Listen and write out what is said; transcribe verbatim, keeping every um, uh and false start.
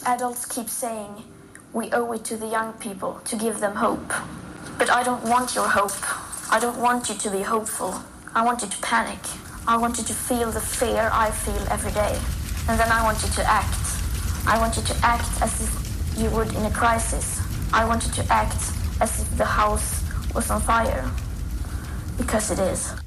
Adults keep saying we owe it to the young people to give them hope. But I don't want your hope. I don't want you to be hopeful. I want you to panic. I want you to feel the fear I feel every day. And then I want you to act. I want you to act as if you would in a crisis. I want you to act as if the house was on fire. Because it is.